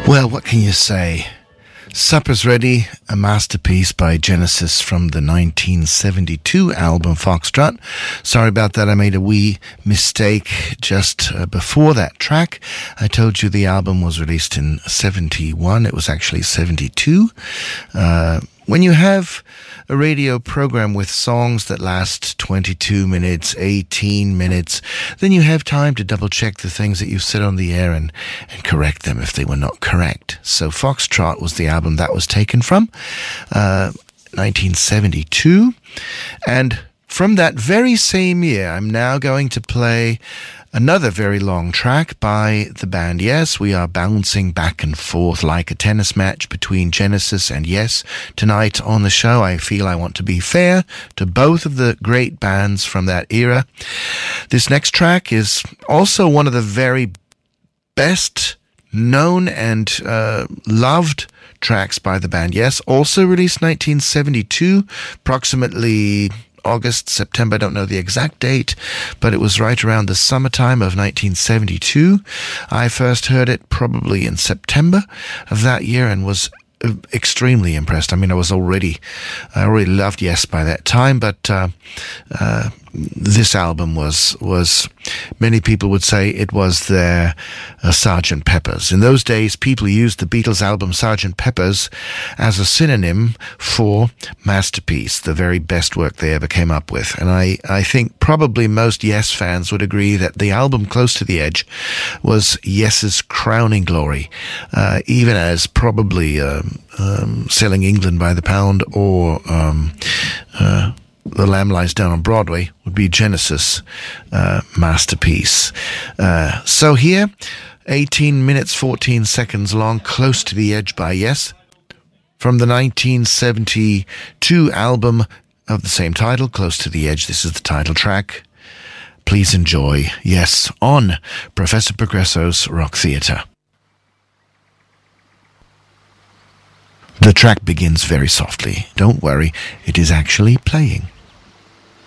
Well, what can you say? Supper's Ready, a masterpiece by Genesis from the 1972 album Foxtrot. Sorry about that, I made a wee mistake just before that track. I told you the album was released in 71, it was actually 72. When you have a radio program with songs that last 22 minutes, 18 minutes, then you have time to double check the things that you've said on the air and correct them if they were not correct. So Foxtrot was the album that was taken from, 1972. And from that very same year, I'm now going to play another very long track by the band Yes. We are bouncing back and forth like a tennis match between Genesis and Yes tonight on the show. I feel I want to be fair to both of the great bands from that era. This next track is also one of the very best known and loved tracks by the band Yes. Also released 1972, approximately August, September, I don't know the exact date, but it was right around the summertime of 1972. I first heard it probably in September of that year and was extremely impressed. I mean, I already loved Yes by that time, but this album was many people would say it was their Sgt. Pepper's. In those days, people used the Beatles album Sgt. Pepper's as a synonym for masterpiece, the very best work they ever came up with. And I think probably most Yes fans would agree that the album Close to the Edge was Yes's crowning glory, even as probably Selling England by the Pound or The Lamb Lies Down on Broadway would be Genesis' masterpiece. So here, 18 minutes, 14 seconds long, Close to the Edge by Yes, from the 1972 album of the same title, Close to the Edge. This is the title track. Please enjoy Yes on Professor Progresso's Rock Theatre. The track begins very softly. Don't worry, it is actually playing.